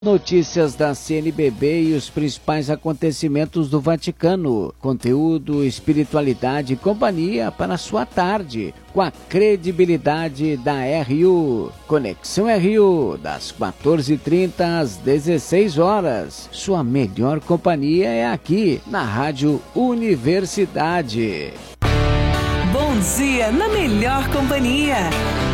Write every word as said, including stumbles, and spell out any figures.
Notícias da C N B B e os principais acontecimentos do Vaticano. Conteúdo, espiritualidade e companhia para sua tarde, com a credibilidade da R U. Conexão R U, das quatorze e trinta às dezesseis horas. Sua melhor companhia é aqui, na Rádio Universidade. Bom dia na melhor companhia.